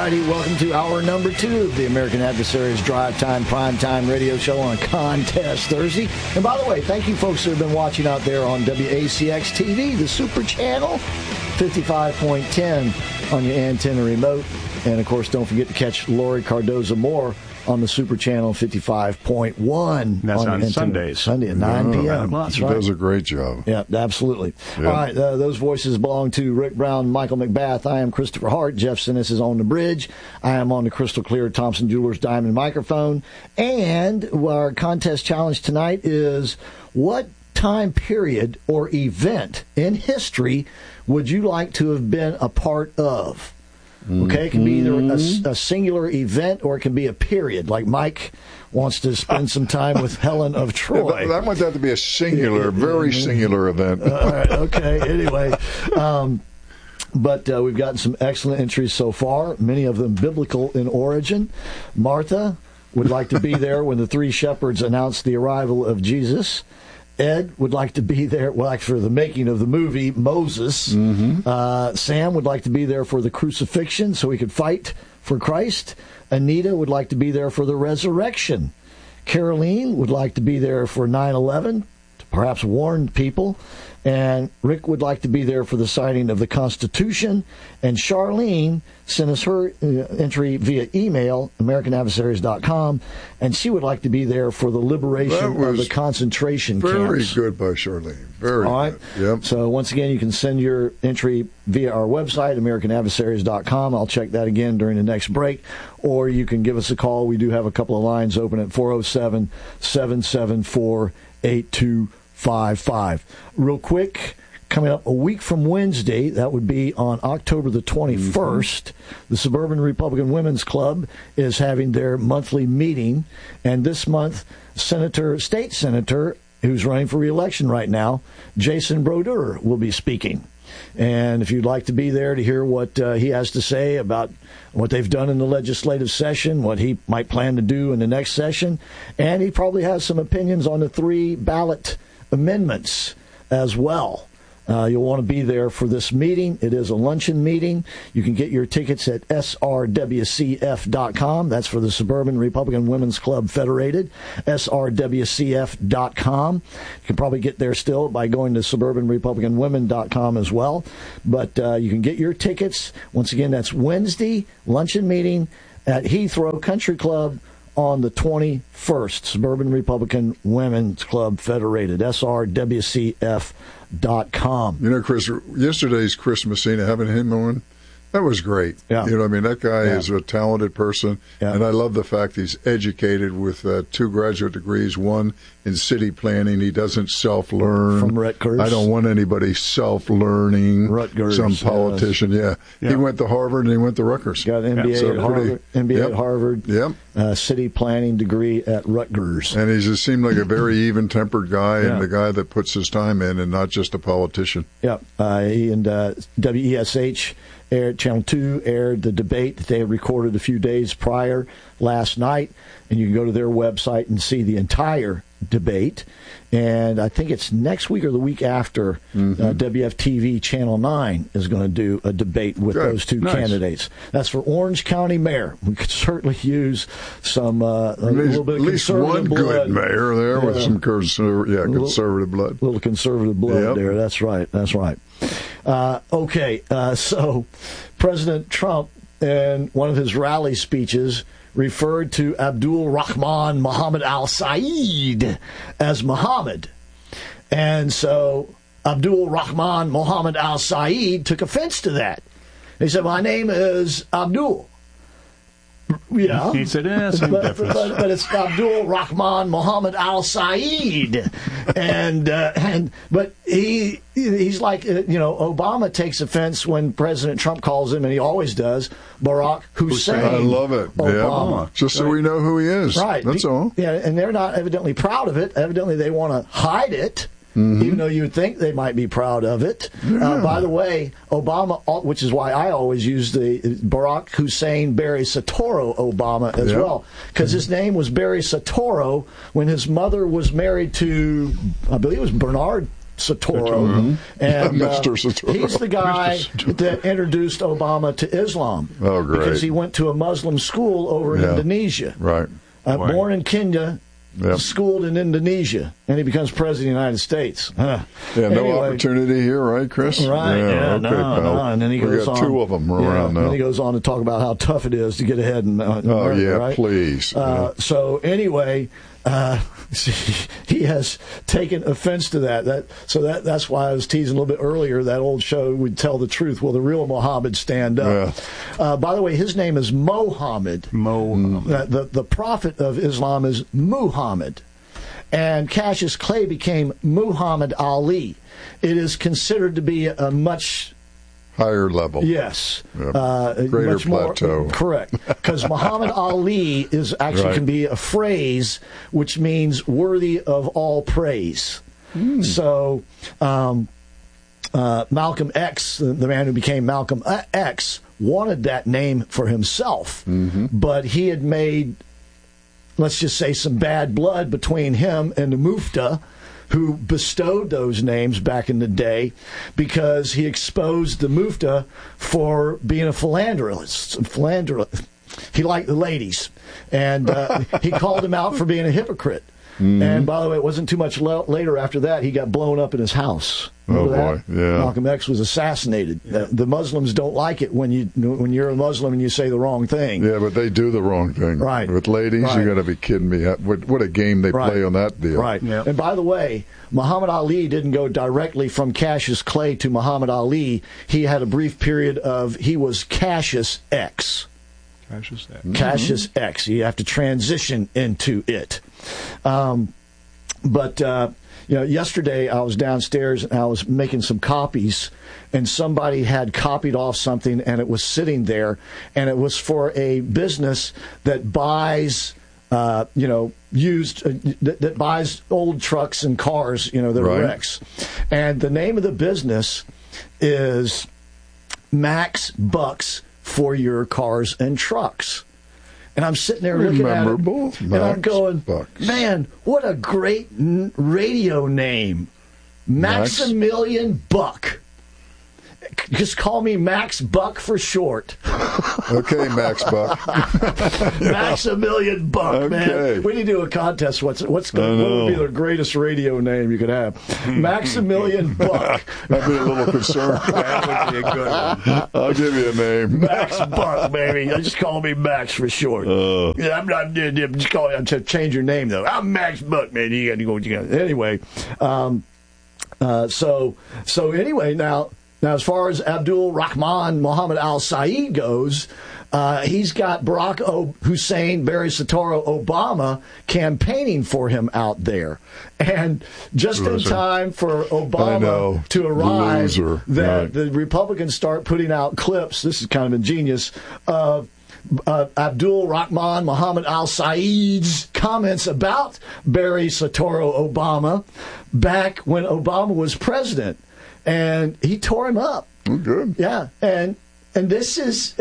righty. Welcome to hour number 2 of the American Adversaries Drive Time Primetime Radio Show on Contest Thursday. And by the way, thank you folks that have been watching out there on WACX TV, the Super Channel, 55.10 on your antenna remote. And, of course, don't forget to catch Lori Cardoza-Moore on the Super Channel 55.1. That's on Sunday. Sundays. Sunday at 9 p.m. That's right. She does a great job. Yeah, absolutely. Yep. All right, those voices belong to Rick Brown, Michael McBath. I am Christopher Hart. Jeff Sinnis is on the bridge. I am on the crystal clear Thompson Jewelers Diamond microphone. And our contest challenge tonight is, what time period or event in history would you like to have been a part of? Okay, it can be either a singular event or it can be a period. Like Mike wants to spend some time with Helen of Troy. Yeah, that might have to be a singular, very singular event. All right, okay, anyway. But we've gotten some excellent entries so far, many of them biblical in origin. Martha would like to be there when the three shepherds announced the arrival of Jesus. Ed would like to be there, well, for the making of the movie Moses. Sam would like to be there for the crucifixion so he could fight for Christ. Anita would like to be there for the resurrection. Caroline would like to be there for 9/11, to perhaps warn people. And Rick would like to be there for the signing of the Constitution. And Charlene sent us her entry via email, AmericanAdversaries.com, and she would like to be there for the liberation of the concentration camps. Very good by Charlene. Very All right. good. Yep. So once again, you can send your entry via our website, AmericanAdversaries.com. I'll check that again during the next break. Or you can give us a call. We do have a couple of lines open at 407-774-8255. Real quick, coming up a week from Wednesday, that would be on October the 21st, the Suburban Republican Women's Club is having their monthly meeting. And this month, State Senator, who's running for re-election right now, Jason Brodeur, will be speaking. And if you'd like to be there to hear what he has to say about what they've done in the legislative session, what he might plan to do in the next session, and he probably has some opinions on the 3 ballot amendments as well. You'll want to be there for this meeting. It is a luncheon meeting. You can get your tickets at srwcf.com. That's for the Suburban Republican Women's Club Federated, srwcf.com. You can probably get there still by going to suburbanrepublicanwomen.com as well. But you can get your tickets. Once again, that's Wednesday, luncheon meeting at Heathrow Country Club on the 21st, Suburban Republican Women's Club Federated, srwcf.com. You know, Chris, yesterday's Chris Messina, having him on, that was great. Yeah. You know, I mean, that guy is a talented person, and I love the fact he's educated with 2 graduate degrees, one in city planning. He doesn't self-learn. From Rutgers. I don't want anybody self-learning. Rutgers. Some politician, He went to Harvard and he went to Rutgers. Got an MBA at Harvard. At Harvard. Yep. City planning degree at Rutgers. And he just seemed like a very even-tempered guy and a guy that puts his time in and not just a politician. Yep. He and WESH Channel 2 aired the debate that they had recorded a few days prior last night, and you can go to their website and see the entire debate. And I think it's next week or the week after WFTV Channel 9 is going to do a debate with those 2 candidates. That's for Orange County Mayor. We could certainly use some a little bit of conservative blood. At least one good mayor there with some conservative blood. A little conservative blood there. That's right. That's right. So President Trump, in one of his rally speeches, referred to Abdul Rahman Muhammad al-Said as Muhammad. And so Abdul Rahman Muhammad al-Said took offense to that. He said, my name is Abdul. Yeah. He said, same difference. But it's Abdul Rahman Muhammad al-Said. But he's like, Obama takes offense when President Trump calls him, and he always does, Barack Hussein. I love it. Obama. Yeah. Just so we know who he is. Right. That's all. Yeah, and they're not evidently proud of it. Evidently they want to hide it. Even though you would think they might be proud of it. By the way, Obama, which is why I always use the Barack Hussein Barry Soetoro Obama as well, because his name was Barry Soetoro when his mother was married to, I believe it was Bernard Soetoro. And Mr. Soetoro. he's the guy that introduced Obama to Islam. Oh, great. Because he went to a Muslim school over in Indonesia. Right. Born in Kenya, schooled in Indonesia, and he becomes president of the United States. No opportunity here, right, Chris? Right. Okay, pal. And then he goes on. We got two of them around now. And then he goes on to talk about how tough it is to get ahead in America, right? Please. So anyway, he has taken offense to that. That's why I was teasing a little bit earlier. That old show would tell the truth. Will the real Muhammad stand up? Yeah. By the way, his name is Mohammed. The prophet of Islam is Muhammad. And Cassius Clay became Muhammad Ali. It is considered to be a much higher level. Yes. Greater much plateau. More, correct. Because Muhammad Ali is actually can be a phrase which means worthy of all praise. So Malcolm X, the man who became Malcolm X, wanted that name for himself. But he had made, let's just say, some bad blood between him and the Mufta, who bestowed those names back in the day, because he exposed the Mufta for being a philanderist. He liked the ladies, and he called him out for being a hypocrite. And by the way, it wasn't too much later after that, he got blown up in his house. Remember that? Boy, yeah. Malcolm X was assassinated. The Muslims don't like it when you're a Muslim and you say the wrong thing. Yeah, but they do the wrong thing. Right. With ladies, you got to be kidding me. What a game they play on that deal. Right. Yep. And by the way, Muhammad Ali didn't go directly from Cassius Clay to Muhammad Ali. He had a brief period he was Cassius X. Cassius X. You have to transition into it. Yesterday I was downstairs and I was making some copies, and somebody had copied off something, and it was sitting there, and it was for a business that buys, that buys old trucks and cars, that are wrecks. And the name of the business is Max Bucks for your cars and trucks. And I'm sitting there looking at it, and I'm going, man, what a great radio name. Maximilian Buck. Just call me Max Buck for short. Okay, Max Buck. Maximilian Buck, man. We need to do a contest. What would be the greatest radio name you could have? Maximilian Buck. I'd be a little concerned. That would be a good one. I'll give you a name. Max Buck, baby. Just call me Max for short. I'm not. Just call me. Change your name though. I'm Max Buck, man. You got to go. Anyway. So anyway now. Now, as far as Abdul Rahman Muhammad Al Said goes, he's got Barack Hussein Barry Soetoro Obama campaigning for him out there. And just in time for Obama to arrive, the Republicans start putting out clips, this is kind of ingenious, of Abdul Rahman Muhammad Al Said's comments about Barry Soetoro Obama back when Obama was president. And he tore him up. Oh, good. Yeah, and this is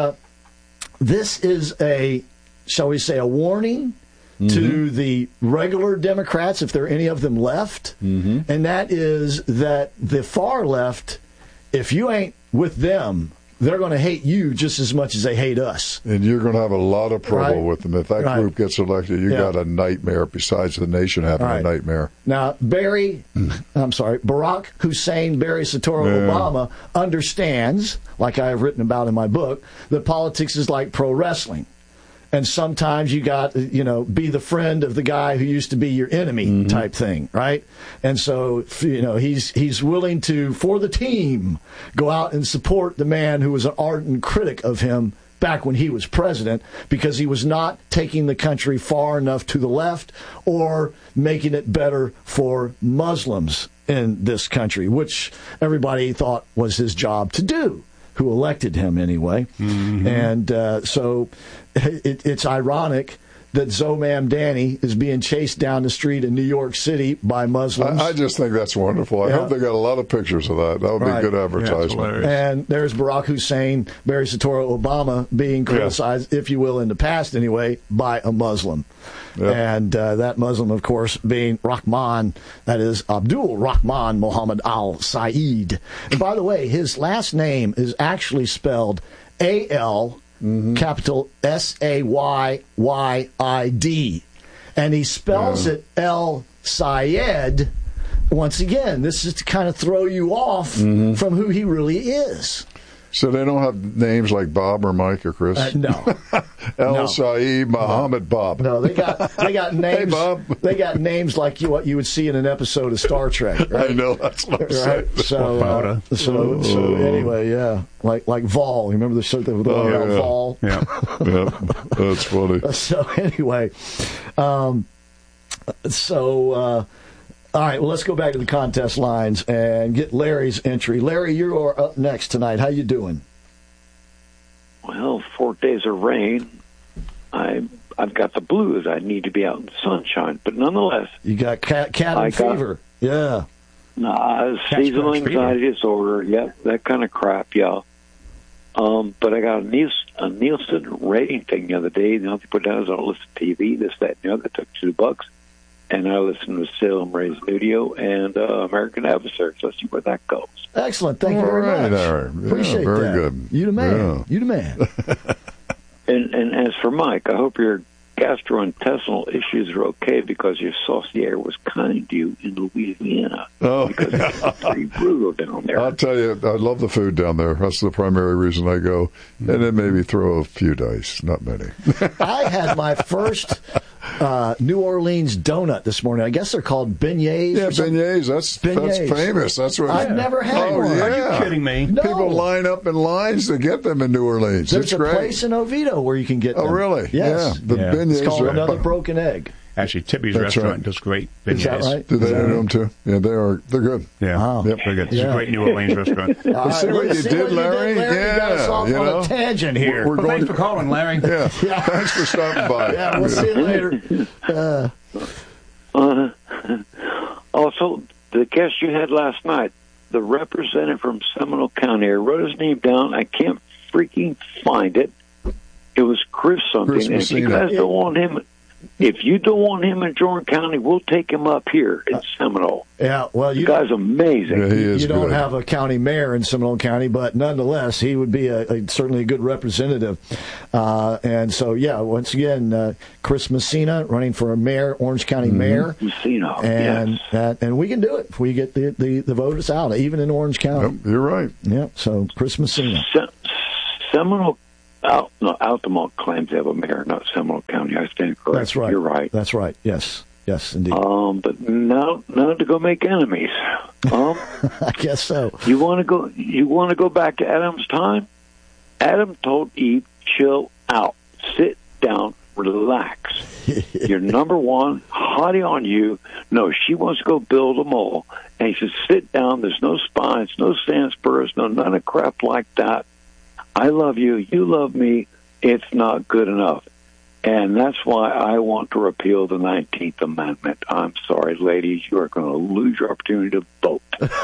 a, shall we say, a warning to the regular Democrats, if there are any of them left, and that is that the far left, if you ain't with them, they're going to hate you just as much as they hate us. And you're going to have a lot of trouble with them. If that group gets elected, you got a nightmare besides the nation having a nightmare. Now, Barack Hussein Barry Soetoro Obama understands, like I have written about in my book, that politics is like pro wrestling. And sometimes you got, be the friend of the guy who used to be your enemy type thing, right? And so, he's willing to, for the team, go out and support the man who was an ardent critic of him back when he was president, because he was not taking the country far enough to the left or making it better for Muslims in this country, which everybody thought was his job to do, who elected him anyway. And so it's ironic that Zomam Danny is being chased down the street in New York City by Muslims. I just think that's wonderful. I hope they got a lot of pictures of that. That would be good advertisement. And there's Barack Hussein, Barry Soetoro Obama being criticized, if you will, in the past anyway, by a Muslim. Yep. And that Muslim, of course, being Rahman, that is Abdul Rahman Muhammad Al Saeed. And by the way, his last name is actually spelled A-L, capital S-A-Y-Y-I-D. And he spells it El Sayed. Once again, this is to kind of throw you off from who he really is. So they don't have names like Bob or Mike or Chris? No. El Saeed Muhammad Bob. No, they got names. Hey, Bob. They got names like what you would see in an episode of Star Trek. Right? I know, that's what I'm saying. So anyway, yeah, like Vol. You remember the show with Vol? Yeah, that's funny. So anyway, all right, well, let's go back to the contest lines and get Larry's entry. Larry, you are up next tonight. How you doing? Well, 4 days of rain. I've got the blues. I need to be out in the sunshine, but nonetheless, you got cabin fever. Yeah. Seasonal anxiety disorder. Yeah, that kind of crap. Yeah. But I got a Nielsen rating thing the other day. The only thing I put down is I don't listen to TV. This, that, and the other. It took $2. And I listen to Salem Ray's Video and American Adversaries. Let's see where that goes. Excellent. Thank you very much. Appreciate very that. Good. You the man. Yeah. You the man. And as for Mike, I hope your gastrointestinal issues are okay because your saucier was kind to you in Louisiana. Because it's pretty brutal down there. I'll tell you, I love the food down there. That's the primary reason I go. And then maybe throw a few dice, not many. I had my first New Orleans donut this morning. I guess they're called beignets. Yeah, beignets. That's famous. That's what I've never had one. Yeah. Are you kidding me? No. People line up in lines to get them in New Orleans. There's it's a great. place in Oviedo where you can get them. Oh, really? Yes. Yeah. Beignets it's called Another Broken Egg. Actually, Tippy's restaurant does great beignets. Is that right? Do they do them too? Yeah, they're good. Yeah, wow. Yep, they're good. It's a great New Orleans restaurant. See what you did, Larry? You got us off on a tangent here. We're going Thanks for calling, Larry. Yeah. Thanks for stopping by. Yeah, we'll see you later. Also, the guest you had last night, the representative from Seminole County, I wrote his name down. I can't freaking find it. It was Chris something. Chris and if you Messina. guys don't want him, if you don't want him in Jordan County, we'll take him up here in Seminole. Yeah, well, The guy's amazing. Yeah, he is you don't good. have a county mayor in Seminole County, but nonetheless, he would be certainly a good representative. And so, yeah, once again, Chris Messina running for a mayor, Orange County mayor. Messina, And yes. And we can do it if we get the voters out, even in Orange County. Yep, you're right. Yep, so Chris Messina. Seminole, Altamont claims they have a mayor, not Seminole County. I stand corrected. That's right. You're right. That's right. Yes, indeed. But now to go make enemies. I guess so. You want to go back to Adam's time? Adam told Eve, chill out, sit down, relax. You're number one, hottie on you. No, she wants to go build a mole. And he says, sit down, there's no spines, no sand spurs, none of crap like that. I love you, you love me, it's not good enough. And that's why I want to repeal the 19th Amendment. I'm sorry, ladies, you are going to lose your opportunity to vote.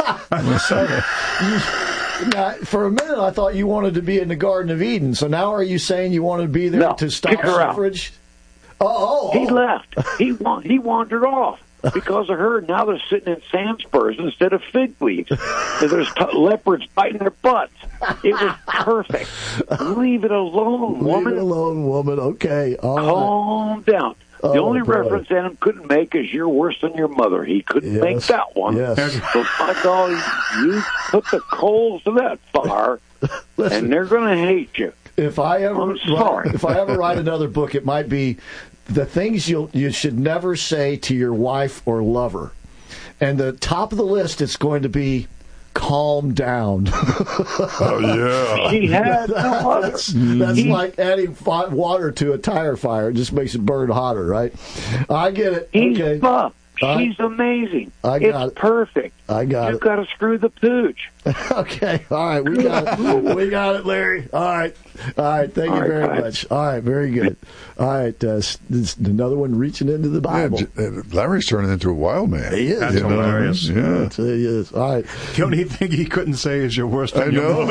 Now, for a minute, I thought you wanted to be in the Garden of Eden. So now are you saying you wanted to be there to stop suffrage? He left. He wandered off. Because of her, now they're sitting in sand spurs instead of fig leaves. And there's leopards biting their butts. It was perfect. Leave it alone, woman. Leave it alone, woman. Okay. Calm down. The only reference Adam couldn't make is you're worse than your mother. He couldn't make that one. Yes. So, by golly, you put the coals to that fire, and they're going to hate you. If I ever write another book, it might be the things you should never say to your wife or lover. And the top of the list, it's going to be calm down. Oh, yeah. He had no other. That's like adding water to a tire fire. It just makes it burn hotter, right? I get it. He's okay. buff. She's amazing. It's perfect. I got You've got to screw the pooch. Okay. All right. We got it. We got it, Larry. All right. Thank you very much. All right. Very good. All right. This another one reaching into the Bible. Yeah, Larry's turning into a wild man. He is. That's hilarious. Yeah. He is. All right. The only thing he couldn't say is your worst. I know.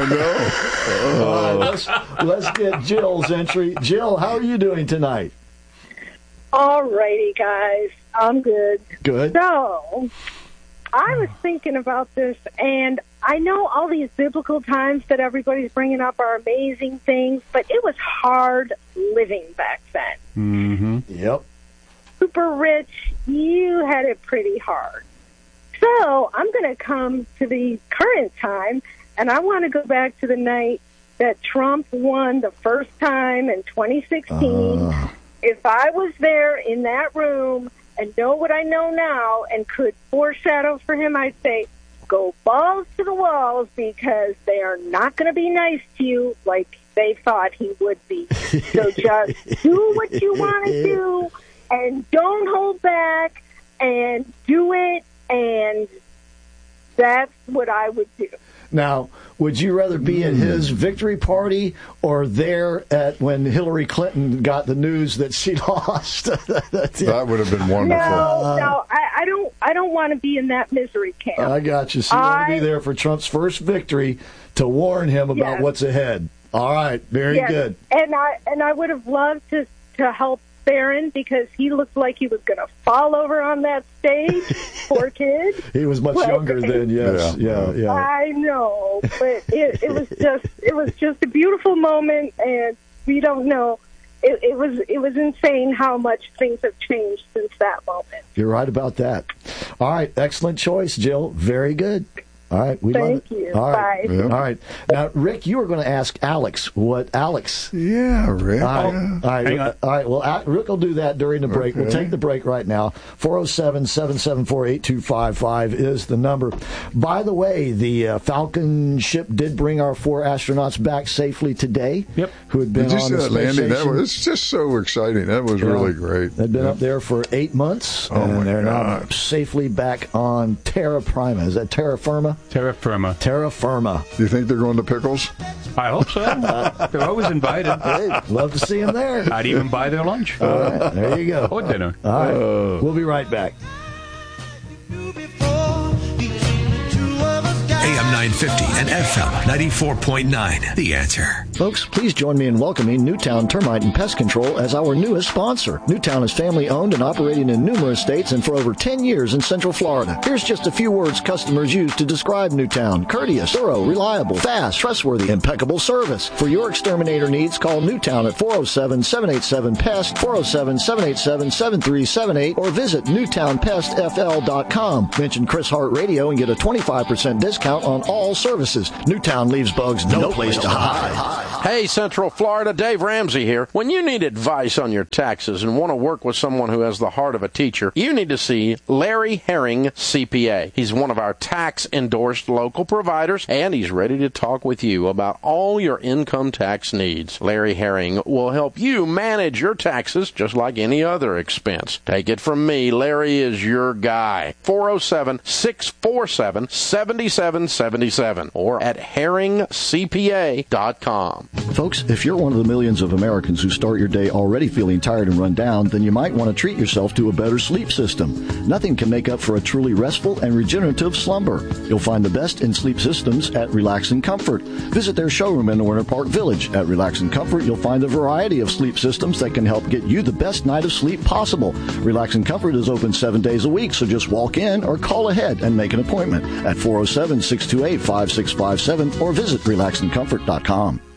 All right. Let's get Jill's entry. Jill, how are you doing tonight? All righty, guys. I'm good. Good. So, I was thinking about this, and I know all these biblical times that everybody's bringing up are amazing things, but it was hard living back then. Mm-hmm. Yep. Super rich, you had it pretty hard. So, I'm going to come to the current time, and I want to go back to the night that Trump won the first time in 2016. If I was there in that room and know what I know now and could foreshadow for him, I'd say, go balls to the walls, because they are not going to be nice to you like they thought he would be. So just do what you want to do and don't hold back and do it, and that's what I would do. Now, would you rather be at his victory party or there at when Hillary Clinton got the news that she lost? That would have been wonderful. No, I don't want to be in that misery camp. I got you. So you want to be there for Trump's first victory to warn him about what's ahead. All right, very good. And I would have loved to help Barron, because he looked like he was going to fall over on that stage. Poor kid. He was much younger then. Yes, yeah. I know, but it was just a beautiful moment, and we don't know. It was insane how much things have changed since that moment. You're right about that. All right, excellent choice, Jill. Very good. All right, Thank you. All right. Bye. All right. Now, Rick, you were going to ask Alex what Alex. Yeah, Rick. All right. Hang on. All right. Well, Rick will do that during the break. Okay. We'll take the break right now. 407-774-8255 is the number. By the way, the Falcon ship did bring our 4 astronauts back safely today. Yep. Who had been Did you on see the that space landing? station. It's just so exciting. That was really great. They've been up there for 8 months, and they're now safely back on Terra Prima. Is that Terra Firma? Terra Firma. Terra Firma. Do you think they're going to Pickles? I hope so. They're always invited. Hey, love to see them there. I'd even buy their lunch. All right, there you go. Or dinner. All right, we'll be right back. AM 950 and FM 94.9. The Answer. Folks, please join me in welcoming Newtown Termite and Pest Control as our newest sponsor. Newtown is family-owned and operating in numerous states and for over 10 years in Central Florida. Here's just a few words customers use to describe Newtown. Courteous, thorough, reliable, fast, trustworthy, impeccable service. For your exterminator needs, call Newtown at 407-787-PEST, 407-787-7378, or visit NewtownPestFL.com. Mention Chris Hart Radio and get a 25% discount on all services. Newtown leaves bugs no place to hide. Hey, Central Florida, Dave Ramsey here. When you need advice on your taxes and want to work with someone who has the heart of a teacher, you need to see Larry Herring, CPA. He's one of our tax-endorsed local providers, and he's ready to talk with you about all your income tax needs. Larry Herring will help you manage your taxes just like any other expense. Take it from me, Larry is your guy. 407-647-7777 or at herringcpa.com. Folks, if you're one of the millions of Americans who start your day already feeling tired and run down, then you might want to treat yourself to a better sleep system. Nothing can make up for a truly restful and regenerative slumber. You'll find the best in sleep systems at Relax and Comfort. Visit their showroom in Winter Park Village. At Relax and Comfort, you'll find a variety of sleep systems that can help get you the best night of sleep possible. Relax and Comfort is open 7 days a week, so just walk in or call ahead and make an appointment at 407-628-5657 or visit relaxandcomfort.com.